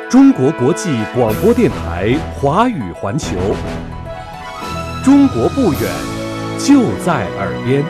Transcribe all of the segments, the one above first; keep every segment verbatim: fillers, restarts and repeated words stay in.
中国国际广播电台华语环球，中国不远，就在耳边。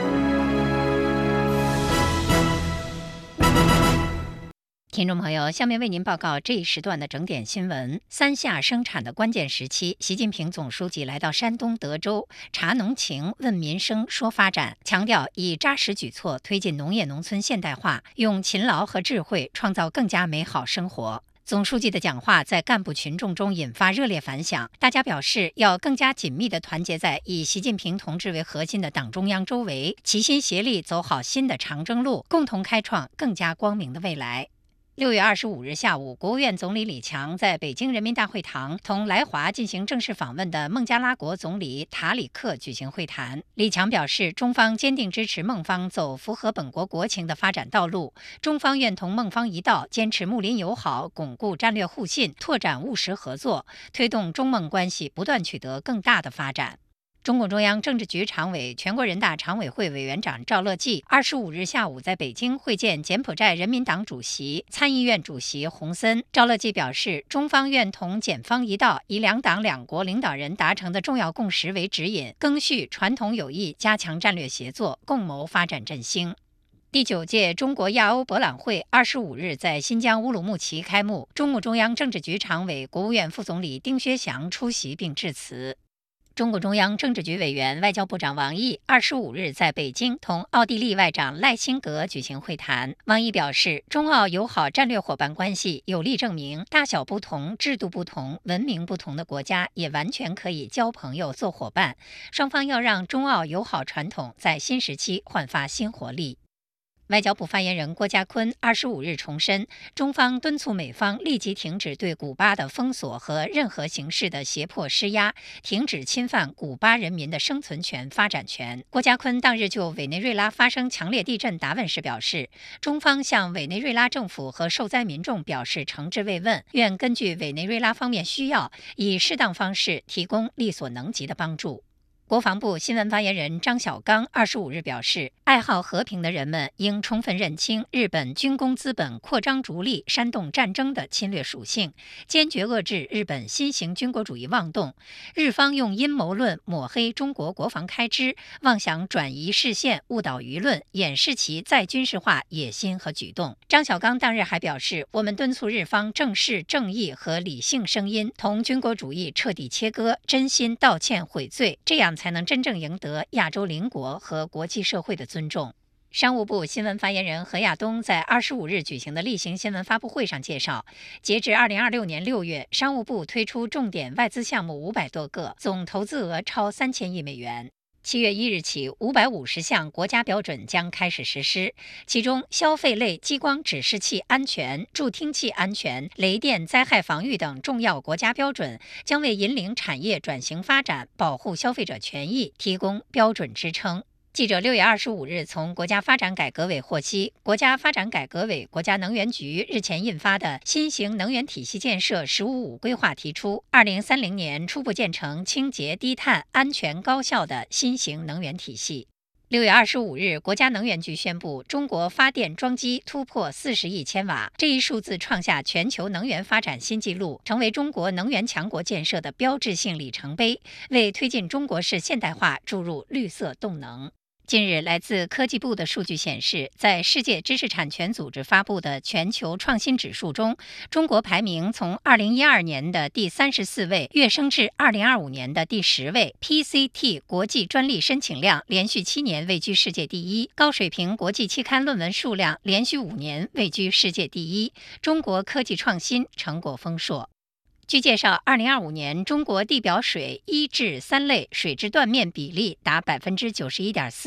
听众朋友，下面为您报告这一时段的整点新闻。三下生产的关键时期，习近平总书记来到山东德州，察农情、问民生、说发展，强调以扎实举措推进农业农村现代化，用勤劳和智慧创造更加美好生活。总书记的讲话在干部群众中引发热烈反响，大家表示要更加紧密地团结在以习近平同志为核心的党中央周围，齐心协力走好新的长征路，共同开创更加光明的未来。六月二十五日下午，国务院总理李强在北京人民大会堂同来华进行正式访问的孟加拉国总理塔里克举行会谈。李强表示，中方坚定支持孟方走符合本国国情的发展道路，中方愿同孟方一道，坚持睦邻友好，巩固战略互信，拓展务实合作，推动中孟关系不断取得更大的发展。中共中央政治局常委、全国人大常委会委员长赵乐际二十五日下午在北京会见柬埔寨人民党主席、参议院主席洪森。赵乐际表示，中方愿同柬方一道，以两党两国领导人达成的重要共识为指引，赓续传统友谊，加强战略协作，共谋发展振兴。第九届中国亚欧博览会二十五日在新疆乌鲁木齐开幕，中共中央政治局常委、国务院副总理丁薛祥出席并致辞。中共中央政治局委员、外交部长王毅二十五日在北京同奥地利外长赖辛格举行会谈。王毅表示，中澳友好战略伙伴关系有力证明，大小不同、制度不同、文明不同的国家也完全可以交朋友、做伙伴。双方要让中澳友好传统在新时期焕发新活力。外交部发言人郭家坤二十五日重申，中方敦促美方立即停止对古巴的封锁和任何形式的胁迫施压，停止侵犯古巴人民的生存权、发展权。郭家坤当日就委内瑞拉发生强烈地震答问时表示，中方向委内瑞拉政府和受灾民众表示诚挚慰问，愿根据委内瑞拉方面需要，以适当方式提供力所能及的帮助。国防部新闻发言人张小刚二十五日表示，爱好和平的人们应充分认清日本军工资本扩张逐利、煽动战争的侵略属性，坚决遏制日本新型军国主义妄动。日方用阴谋论抹黑中国国防开支，妄想转移视线、误导舆论，掩饰其再军事化野心和举动。张小刚当日还表示，我们敦促日方正视正义和理性声音，同军国主义彻底切割，真心道歉悔罪，这样才能真正赢得亚洲邻国和国际社会的尊重。商务部新闻发言人何亚东在二十五日举行的例行新闻发布会上介绍，截至二零二六年六月，商务部推出重点外资项目五百多个，总投资额超三千亿美元。七月一日起，五百五十项国家标准将开始实施，其中消费类激光指示器安全、助听器安全、雷电灾害防御等重要国家标准将为引领产业转型发展、保护消费者权益提供标准支撑。记者六月二十五日从国家发展改革委获悉，国家发展改革委、国家能源局日前印发的新型能源体系建设“十五五”规划提出，二零三零年初步建成清洁、低碳、安全、高效的新型能源体系。六月二十五日，国家能源局宣布，中国发电装机突破四十亿千瓦，这一数字创下全球能源发展新纪录，成为中国能源强国建设的标志性里程碑，为推进中国式现代化注入绿色动能。近日，来自科技部的数据显示，在世界知识产权组织发布的全球创新指数中，中国排名从二零一二年的第三十四位跃升至二零二五年的第十位。P C T 国际专利申请量连续七年位居世界第一，高水平国际期刊论文数量连续五年位居世界第一。中国科技创新成果丰硕。据介绍，二零二五年中国地表水一至三类水质断面比例达百分之九十一点四。